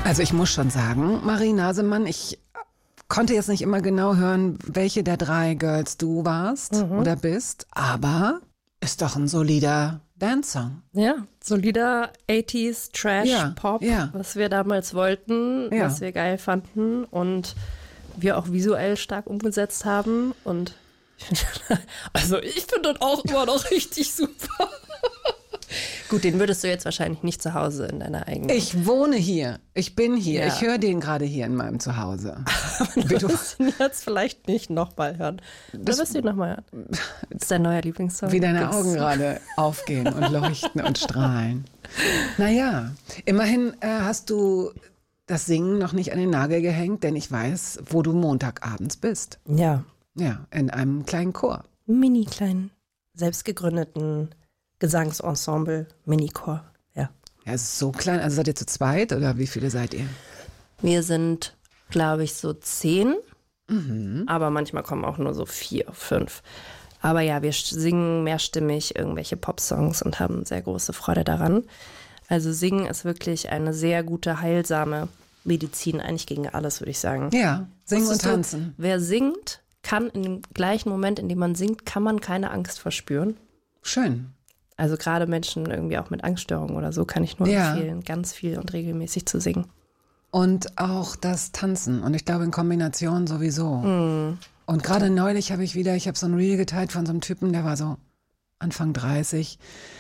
Also ich muss schon sagen, Marie Nasemann, ich konnte jetzt nicht immer genau hören, welche der 3 Girls du warst oder bist, aber ist doch ein solider Dance-Song. Ja, solider 80s Trash-Pop, was wir damals wollten, was wir geil fanden und wir auch visuell stark umgesetzt haben. Und ich finde das auch immer noch richtig super. Gut, den würdest du jetzt wahrscheinlich nicht zu Hause in deiner eigenen... Ich wohne hier, ich bin hier, ich höre den gerade hier in meinem Zuhause. Du wirst ihn jetzt vielleicht nicht nochmal hören. Du wirst ihn nochmal hören. Das ist dein neuer Lieblingssong. Wie deine Augen gerade aufgehen und leuchten und strahlen. Naja, immerhin hast du das Singen noch nicht an den Nagel gehängt, denn ich weiß, wo du Montagabends bist. Ja. Ja, in einem kleinen Chor. Mini-kleinen, selbstgegründeten Gesangsensemble, Minichor, ja. Ja, es ist so klein. Also seid ihr zu zweit oder wie viele seid ihr? Wir sind, glaube ich, so 10, aber manchmal kommen auch nur so 4, 5. Aber ja, wir singen mehrstimmig irgendwelche Popsongs und haben sehr große Freude daran. Also singen ist wirklich eine sehr gute, heilsame Medizin, eigentlich gegen alles, würde ich sagen. Ja, singen und tanzen. Wer singt, kann in dem gleichen Moment, in dem man singt, kann man keine Angst verspüren. Schön. Also gerade Menschen irgendwie auch mit Angststörungen oder so kann ich nur empfehlen, ganz viel und regelmäßig zu singen. Und auch das Tanzen. Und ich glaube in Kombination sowieso. Und gerade neulich habe ich so ein Reel geteilt von so einem Typen, der war so Anfang 30,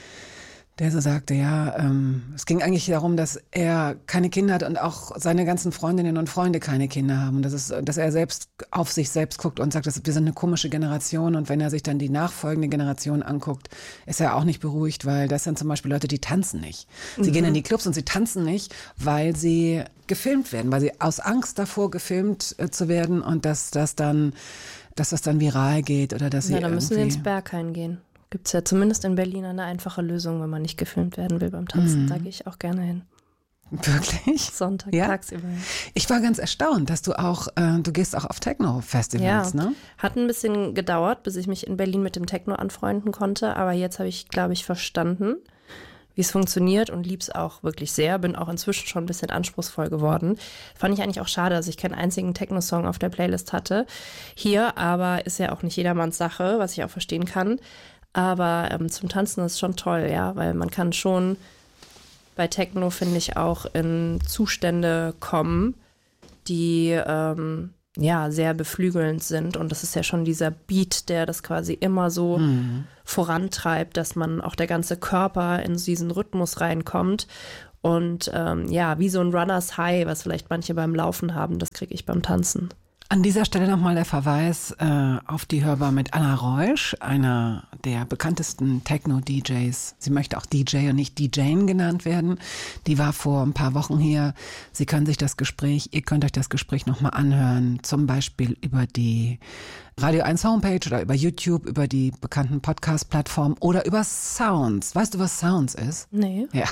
der so sagte, es ging eigentlich darum, dass er keine Kinder hat und auch seine ganzen Freundinnen und Freunde keine Kinder haben. Und dass er selbst auf sich selbst guckt und sagt, wir sind eine komische Generation. Und wenn er sich dann die nachfolgende Generation anguckt, ist er auch nicht beruhigt, weil das sind zum Beispiel Leute, die tanzen nicht. Sie gehen in die Clubs und sie tanzen nicht, weil sie gefilmt werden, weil sie aus Angst davor gefilmt zu werden und dass das dann viral geht oder dass sie dann müssen sie ins Berghain gehen. Gibt es ja zumindest in Berlin eine einfache Lösung, wenn man nicht gefilmt werden will beim Tanzen. Da gehe ich auch gerne hin. Wirklich? Sonntag, tagsüber. Ich war ganz erstaunt, dass du du gehst auch auf Techno-Festivals, ne? Hat ein bisschen gedauert, bis ich mich in Berlin mit dem Techno anfreunden konnte. Aber jetzt habe ich, glaube ich, verstanden, wie es funktioniert und lieb's auch wirklich sehr. Bin auch inzwischen schon ein bisschen anspruchsvoll geworden. Fand ich eigentlich auch schade, dass ich keinen einzigen Techno-Song auf der Playlist hatte. Hier, aber ist ja auch nicht jedermanns Sache, was ich auch verstehen kann. Aber zum Tanzen ist es schon toll, ja, weil man kann schon bei Techno, finde ich, auch in Zustände kommen, die sehr beflügelnd sind. Und das ist ja schon dieser Beat, der das quasi immer so vorantreibt, dass man auch der ganze Körper in diesen Rhythmus reinkommt. Und wie so ein Runners High, was vielleicht manche beim Laufen haben, das kriege ich beim Tanzen. An dieser Stelle nochmal der Verweis auf die Hörbar mit Anna Reusch, einer der bekanntesten Techno-DJs. Sie möchte auch DJ und nicht DJing genannt werden. Die war vor ein paar Wochen hier. Ihr könnt euch das Gespräch nochmal anhören, zum Beispiel über die Radio 1 Homepage oder über YouTube, über die bekannten Podcast-Plattformen oder über Sounds. Weißt du, was Sounds ist? Nee. Ja,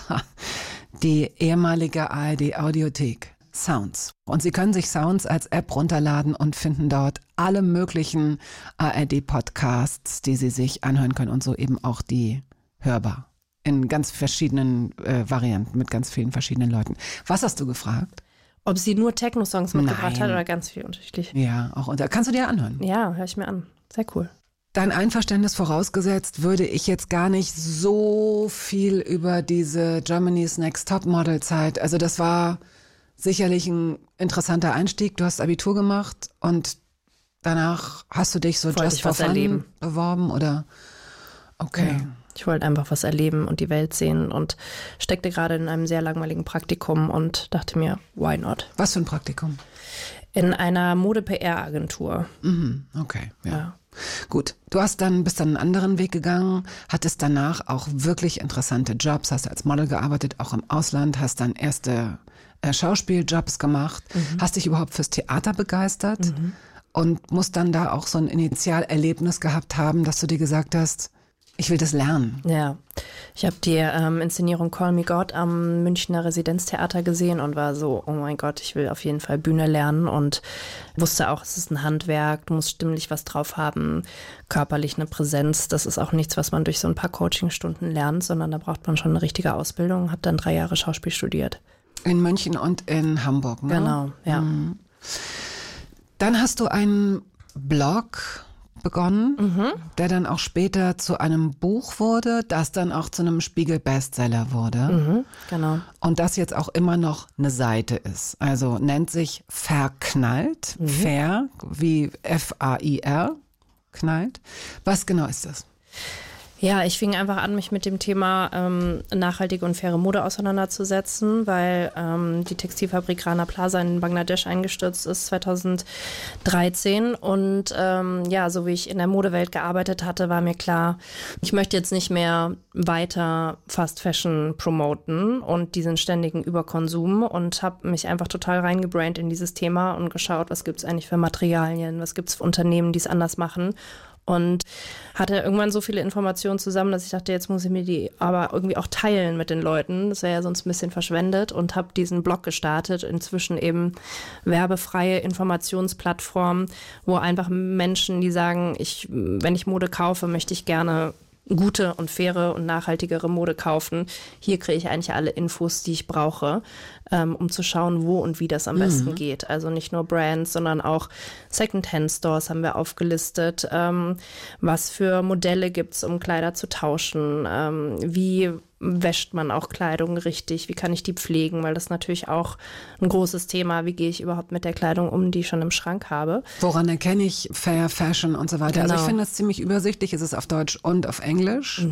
die ehemalige ARD-Audiothek. Sounds. Und Sie können sich Sounds als App runterladen und finden dort alle möglichen ARD-Podcasts, die Sie sich anhören können und so eben auch die Hörbar. In ganz verschiedenen Varianten, mit ganz vielen verschiedenen Leuten. Was hast du gefragt? Ob sie nur Techno-Songs mitgebracht hat oder ganz viel unterschiedlich? Ja, auch kannst du dir anhören? Ja, höre ich mir an. Sehr cool. Dein Einverständnis vorausgesetzt, würde ich jetzt gar nicht so viel über diese Germany's Next Topmodel-Zeit, also das war sicherlich ein interessanter Einstieg. Du hast Abitur gemacht und danach hast du dich so just for fun beworben, oder? Okay. Ja, ich wollte einfach was erleben und die Welt sehen und steckte gerade in einem sehr langweiligen Praktikum und dachte mir, why not? Was für ein Praktikum? In einer Mode-PR-Agentur. Okay, ja. Gut, du bist dann einen anderen Weg gegangen, hattest danach auch wirklich interessante Jobs, hast als Model gearbeitet, auch im Ausland, hast dann erste Schauspieljobs gemacht, hast dich überhaupt fürs Theater begeistert und musst dann da auch so ein Initialerlebnis gehabt haben, dass du dir gesagt hast, ich will das lernen. Ja, ich habe die Inszenierung Call Me God am Münchner Residenztheater gesehen und war so, oh mein Gott, ich will auf jeden Fall Bühne lernen und wusste auch, es ist ein Handwerk, du musst stimmlich was drauf haben, körperlich eine Präsenz, das ist auch nichts, was man durch so ein paar Coachingstunden lernt, sondern da braucht man schon eine richtige Ausbildung, habe dann 3 Jahre Schauspiel studiert. In München und in Hamburg, ne? Genau, ja. Dann hast du einen Blog begonnen, der dann auch später zu einem Buch wurde, das dann auch zu einem Spiegel-Bestseller wurde. Genau. Und das jetzt auch immer noch eine Seite ist. Also nennt sich Verknallt, Fair, wie F-A-I-R, knallt. Was genau ist das? Ja, ich fing einfach an, mich mit dem Thema nachhaltige und faire Mode auseinanderzusetzen, weil die Textilfabrik Rana Plaza in Bangladesch eingestürzt ist 2013. Und so wie ich in der Modewelt gearbeitet hatte, war mir klar, ich möchte jetzt nicht mehr weiter Fast Fashion promoten und diesen ständigen Überkonsum und habe mich einfach total reingebraint in dieses Thema und geschaut, was gibt's eigentlich für Materialien, was gibt's für Unternehmen, die es anders machen. Und hatte irgendwann so viele Informationen zusammen, dass ich dachte, jetzt muss ich mir die aber irgendwie auch teilen mit den Leuten. Das wäre ja sonst ein bisschen verschwendet und habe diesen Blog gestartet, inzwischen eben werbefreie Informationsplattform, wo einfach Menschen, die sagen, wenn ich Mode kaufe, möchte ich gerne gute und faire und nachhaltigere Mode kaufen. Hier kriege ich eigentlich alle Infos, die ich brauche, um zu schauen, wo und wie das am besten geht. Also nicht nur Brands, sondern auch Secondhand-Stores haben wir aufgelistet. Was für Modelle gibt es, um Kleider zu tauschen? Wie wäscht man auch Kleidung richtig? Wie kann ich die pflegen? Weil das ist natürlich auch ein großes Thema. Wie gehe ich überhaupt mit der Kleidung um, die ich schon im Schrank habe? Woran erkenne ich Fair Fashion und so weiter? Genau. Also ich finde das ziemlich übersichtlich. Es ist auf Deutsch und auf Englisch.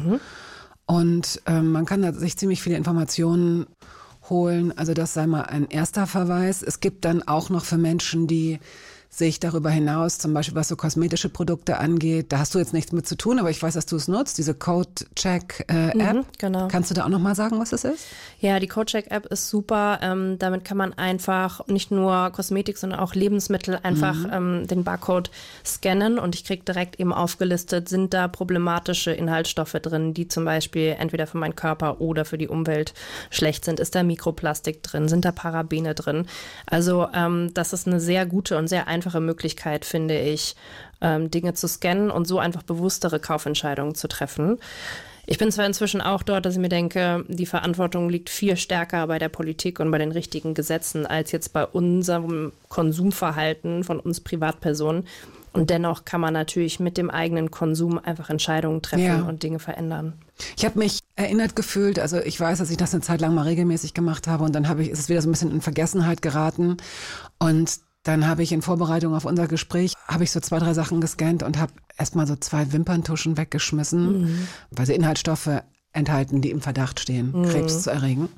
Und man kann da sich ziemlich viele Informationen holen. Also das sei mal ein erster Verweis. Es gibt dann auch noch für Menschen, die sich darüber hinaus, zum Beispiel was so kosmetische Produkte angeht, da hast du jetzt nichts mit zu tun, aber ich weiß, dass du es nutzt, diese Codecheck-App. Genau. Kannst du da auch noch mal sagen, was das ist? Ja, die Codecheck-App ist super. Damit kann man einfach nicht nur Kosmetik, sondern auch Lebensmittel einfach den Barcode scannen und ich kriege direkt eben aufgelistet, sind da problematische Inhaltsstoffe drin, die zum Beispiel entweder für meinen Körper oder für die Umwelt schlecht sind. Ist da Mikroplastik drin? Sind da Parabene drin? Also das ist eine sehr gute und sehr einfache Möglichkeit, finde ich, Dinge zu scannen und so einfach bewusstere Kaufentscheidungen zu treffen. Ich bin zwar inzwischen auch dort, dass ich mir denke, die Verantwortung liegt viel stärker bei der Politik und bei den richtigen Gesetzen als jetzt bei unserem Konsumverhalten von uns Privatpersonen. Und dennoch kann man natürlich mit dem eigenen Konsum einfach Entscheidungen treffen und Dinge verändern. Ich habe mich erinnert gefühlt, also ich weiß, dass ich das eine Zeit lang mal regelmäßig gemacht habe und dann ist es wieder so ein bisschen in Vergessenheit geraten und dann habe ich in Vorbereitung auf unser Gespräch, habe ich so 2, 3 Sachen gescannt und habe erstmal so 2 Wimperntuschen weggeschmissen, weil sie Inhaltsstoffe enthalten, die im Verdacht stehen, Krebs zu erregen.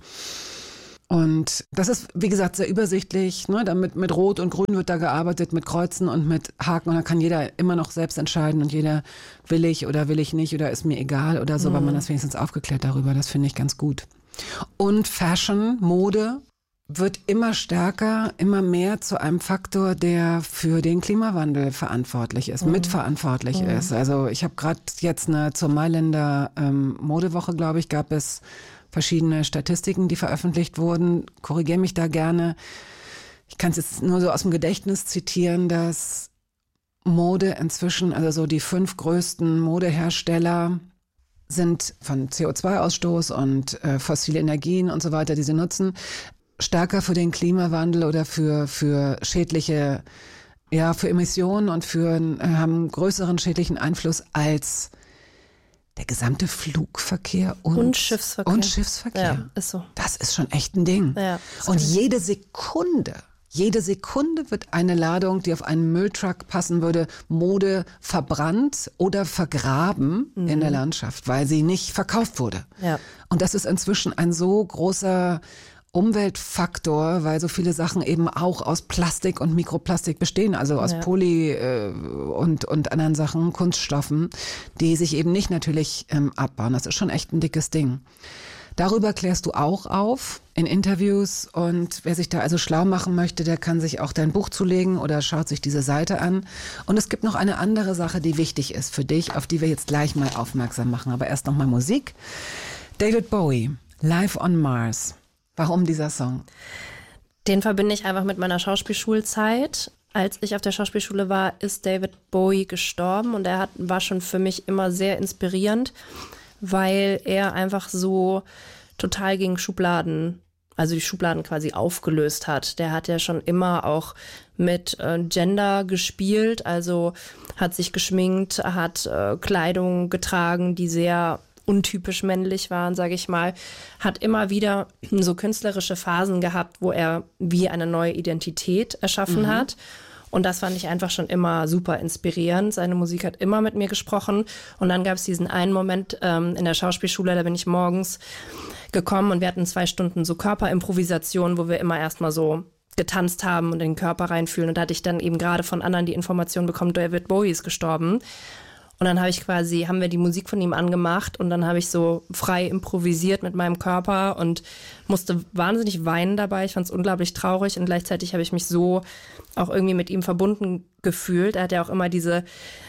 Und das ist, wie gesagt, sehr übersichtlich. Ne? Damit mit Rot und Grün wird da gearbeitet, mit Kreuzen und mit Haken. Und da kann jeder immer noch selbst entscheiden und jeder will ich oder will ich nicht oder ist mir egal oder so, weil man das wenigstens aufgeklärt darüber. Das finde ich ganz gut. Und Fashion, Mode wird immer stärker, immer mehr zu einem Faktor, der für den Klimawandel verantwortlich ist, mitverantwortlich ist. Also ich habe gerade jetzt zur Mailänder Modewoche, glaube ich, gab es verschiedene Statistiken, die veröffentlicht wurden. Korrigiere mich da gerne. Ich kann es jetzt nur so aus dem Gedächtnis zitieren, dass Mode inzwischen, also so die 5 größten Modehersteller sind von CO2-Ausstoß und fossile Energien und so weiter, die sie nutzen, stärker für den Klimawandel oder für schädliche, für Emissionen und haben größeren schädlichen Einfluss als der gesamte Flugverkehr und Schiffsverkehr. Ja, ist so. Das ist schon echt ein Ding. Ja, und jede Sekunde wird eine Ladung, die auf einen Mülltruck passen würde, Mode verbrannt oder vergraben in der Landschaft, weil sie nicht verkauft wurde. Ja. Und das ist inzwischen ein so großer Umweltfaktor, weil so viele Sachen eben auch aus Plastik und Mikroplastik bestehen, also aus Poly und anderen Sachen, Kunststoffen, die sich eben nicht natürlich abbauen. Das ist schon echt ein dickes Ding. Darüber klärst du auch auf in Interviews und wer sich da also schlau machen möchte, der kann sich auch dein Buch zulegen oder schaut sich diese Seite an. Und es gibt noch eine andere Sache, die wichtig ist für dich, auf die wir jetzt gleich mal aufmerksam machen. Aber erst noch mal Musik. David Bowie, Live on Mars. Warum dieser Song? Den verbinde ich einfach mit meiner Schauspielschulzeit. Als ich auf der Schauspielschule war, ist David Bowie gestorben und war schon für mich immer sehr inspirierend, weil er einfach so total gegen Schubladen also die Schubladen quasi aufgelöst hat. Der hat ja schon immer auch mit Gender gespielt, also hat sich geschminkt, hat Kleidung getragen, die sehr untypisch männlich waren, sage ich mal, hat immer wieder so künstlerische Phasen gehabt, wo er wie eine neue Identität erschaffen hat. Und das fand ich einfach schon immer super inspirierend. Seine Musik hat immer mit mir gesprochen. Und dann gab es diesen einen Moment in der Schauspielschule, da bin ich morgens gekommen und wir hatten 2 Stunden so Körperimprovisation, wo wir immer erstmal so getanzt haben und in den Körper reinfühlen. Und da hatte ich dann eben gerade von anderen die Information bekommen, David Bowie ist gestorben. Und dann haben wir die Musik von ihm angemacht und dann habe ich so frei improvisiert mit meinem Körper und musste wahnsinnig weinen dabei. Ich fand es unglaublich traurig und gleichzeitig habe ich mich so auch irgendwie mit ihm verbunden gefühlt. Er hat ja auch immer diese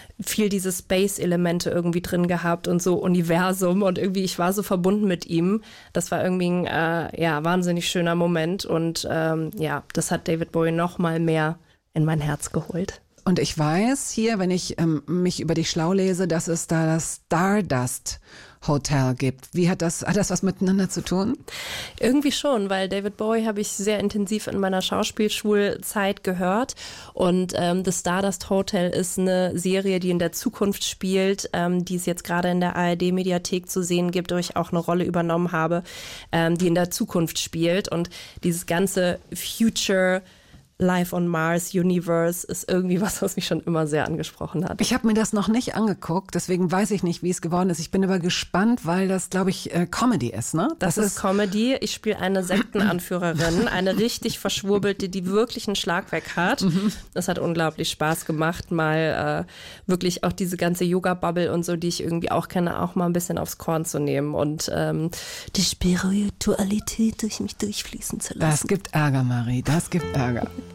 Space-Elemente irgendwie drin gehabt und so Universum und irgendwie, ich war so verbunden mit ihm. Das war irgendwie ein wahnsinnig schöner Moment und das hat David Bowie noch mal mehr in mein Herz geholt. Und ich weiß hier, wenn ich mich über dich schlau lese, dass es da das Stardust Hotel gibt. Hat das was miteinander zu tun? Irgendwie schon, weil David Bowie habe ich sehr intensiv in meiner Schauspielschulzeit gehört und The Stardust Hotel ist eine Serie, die in der Zukunft spielt, die es jetzt gerade in der ARD-Mediathek zu sehen gibt, wo ich auch eine Rolle übernommen habe, die in der Zukunft spielt und dieses ganze Future Life on Mars Universe ist irgendwie was mich schon immer sehr angesprochen hat. Ich habe mir das noch nicht angeguckt, deswegen weiß ich nicht, wie es geworden ist. Ich bin aber gespannt, weil das, glaube ich, Comedy ist, ne? Das ist Comedy. Ich spiele eine Sektenanführerin, eine richtig verschwurbelte, die wirklich einen Schlag weg hat. Das hat unglaublich Spaß gemacht, mal wirklich auch diese ganze Yoga-Bubble und so, die ich irgendwie auch kenne, auch mal ein bisschen aufs Korn zu nehmen und die Spiritualität durch mich durchfließen zu lassen. Das gibt Ärger, Marie, das gibt Ärger.